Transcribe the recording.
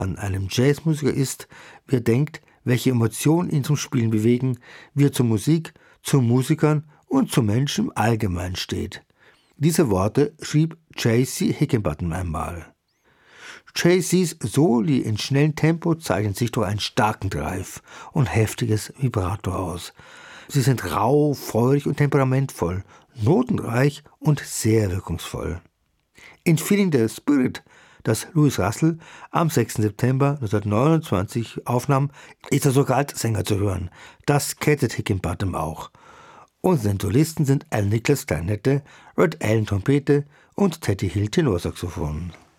an einem Jazzmusiker ist, wie er denkt, welche Emotionen ihn zum Spielen bewegen, wie er zur Musik, zu Musikern und zu Menschen im Allgemeinen steht. Diese Worte schrieb J.C. Higginbotham einmal. J.C.'s Soli in schnellem Tempo zeichnen sich durch einen starken Drive und heftiges Vibrato aus. Sie sind rau, feurig und temperamentvoll, notenreich und sehr wirkungsvoll. In Feeling the Spirit, das Louis Russell am 6. September 1929 aufnahm, ist er sogar als Sänger zu hören. Das kettet Higginbotham auch. Unsere Solisten sind Al Nichols Klarinette, Red Allen Trompete und Teddy Hill Tenorsaxophon.